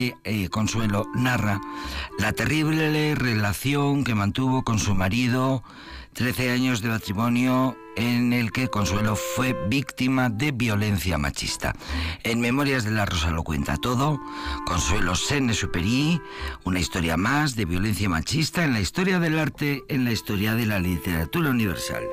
Consuelo narra la terrible relación que mantuvo con su marido, 13 años de matrimonio en el que Consuelo fue víctima de violencia machista. En Memorias de la Rosa lo cuenta todo. Consuelo Saint-Exupéry, una historia más de violencia machista en la historia del arte, en la historia de la literatura universal.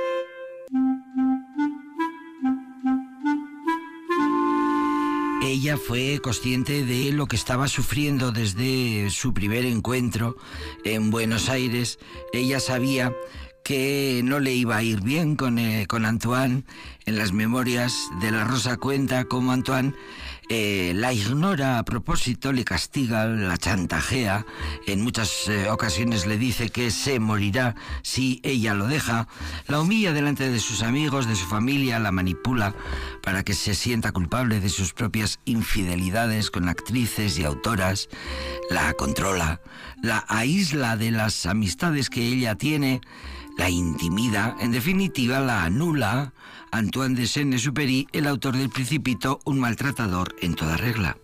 Ella fue consciente de lo que estaba sufriendo desde su primer encuentro en Buenos Aires. Ella sabía que no le iba a ir bien con Antoine. En las Memorias de la Rosa cuenta cómo Antoine la ignora a propósito, le castiga, la chantajea. En muchas ocasiones le dice que se morirá si ella lo deja. La humilla delante de sus amigos, de su familia, la manipula para que se sienta culpable de sus propias infidelidades con actrices y autoras. La controla, la aísla de las amistades que ella tiene, la intimida, en definitiva la anula. Antoine de Saint-Exupéry, el autor del Principito, un maltratador en toda regla.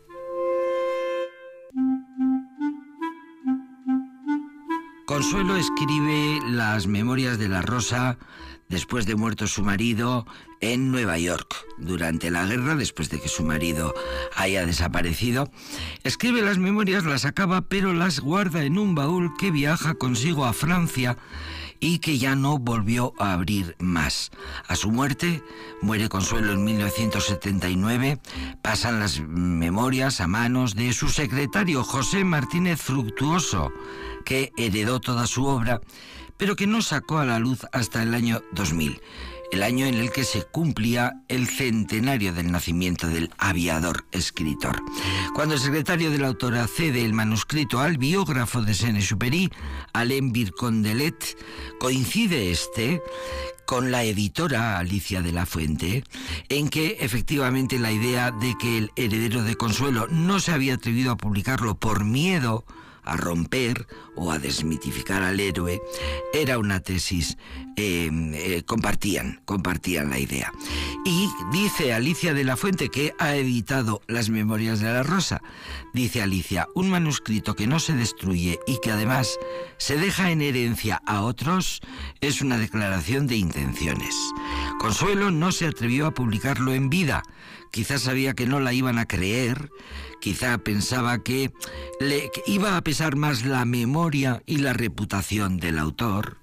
Consuelo escribe las Memorias de la Rosa después de muerto su marido en Nueva York, durante la guerra, después de que su marido haya desaparecido. Escribe las memorias, las acaba, pero las guarda en un baúl que viaja consigo a Francia y que ya no volvió a abrir más. A su muerte, muere Consuelo en 1979, pasan las memorias a manos de su secretario José Martínez Fructuoso, que heredó toda su obra, pero que no sacó a la luz hasta el año 2000, el año en el que se cumplía el centenario del nacimiento del aviador escritor. Cuando el secretario de la autora cede el manuscrito al biógrafo de Saint-Exupéry, Alain Vircondelet, coincide con la editora Alicia de la Fuente, en que efectivamente la idea de que el heredero de Consuelo no se había atrevido a publicarlo por miedo a romper o a desmitificar al héroe, era una tesis, compartían la idea. Y dice Alicia de la Fuente, que ha editado las Memorias de la Rosa, dice Alicia: un manuscrito que no se destruye y que además se deja en herencia a otros es una declaración de intenciones. Consuelo no se atrevió a publicarlo en vida. Quizás sabía que no la iban a creer, quizá pensaba que le iba a pesar más la memoria y la reputación del autor.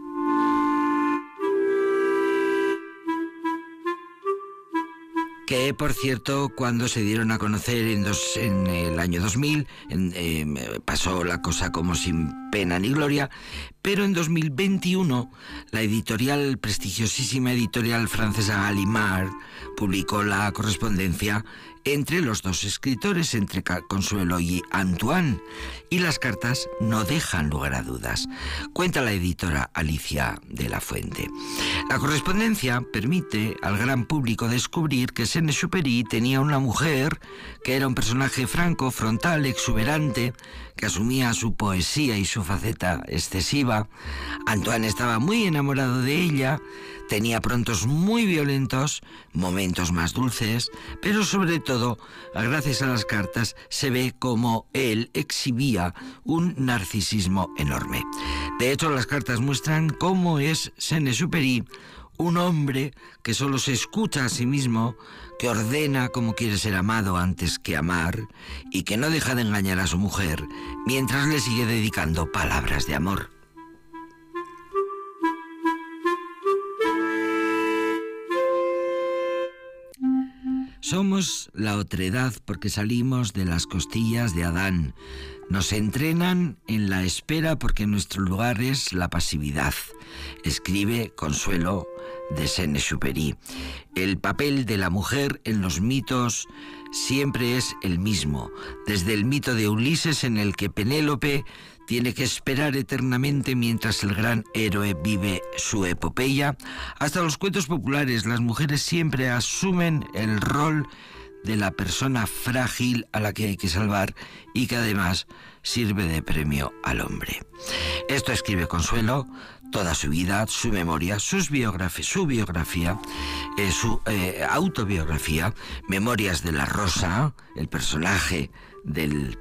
Que, por cierto, cuando se dieron a conocer en el año 2000, pasó la cosa como sin pena ni gloria, pero en 2021 la prestigiosísima editorial francesa Gallimard, publicó la correspondencia entre los dos escritores, entre Consuelo y Antoine, y las cartas no dejan lugar a dudas. Cuenta la editora Alicia de la Fuente. La correspondencia permite al gran público descubrir que Saint-Exupéry tenía una mujer que era un personaje franco, frontal, exuberante, que asumía su poesía y su faceta excesiva. Antoine estaba muy enamorado de ella, tenía prontos muy violentos, momentos más dulces, pero sobre todo, gracias a las cartas, se ve como él exhibía un narcisismo enorme. De hecho, las cartas muestran cómo es Saint-Exupéry, un hombre que solo se escucha a sí mismo, que ordena cómo quiere ser amado antes que amar y que no deja de engañar a su mujer mientras le sigue dedicando palabras de amor. Somos la otredad porque salimos de las costillas de Adán. Nos entrenan en la espera porque nuestro lugar es la pasividad. Escribe Consuelo de Saint-Exupéry. El papel de la mujer en los mitos siempre es el mismo. Desde el mito de Ulises, en el que Penélope tiene que esperar eternamente mientras el gran héroe vive su epopeya, hasta los cuentos populares, las mujeres siempre asumen el rol de la persona frágil a la que hay que salvar y que además sirve de premio al hombre. Esto escribe Consuelo, toda su vida, su memoria, su biografía, su autobiografía, Memorias de la Rosa, el personaje del